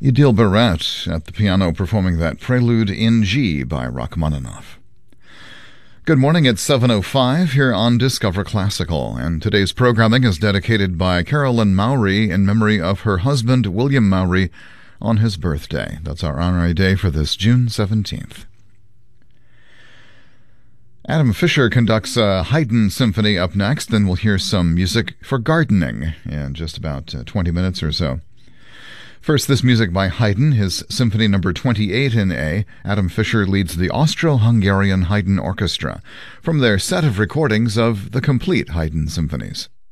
Idil Barrett at the piano performing that Prelude in G by Rachmaninoff. Good morning, it's 7:05 here on Discover Classical, and today's programming is dedicated by Carolyn Mowry in memory of her husband William Mowry on his birthday. That's our honorary day for this June 17th. Adam Fisher conducts a Haydn symphony up next, then we'll hear some music for gardening in just about 20 minutes or so. First, this music by Haydn, his Symphony No. 28 in A. Adam Fisher leads the Austro-Hungarian Haydn Orchestra from their set of recordings of the complete Haydn symphonies.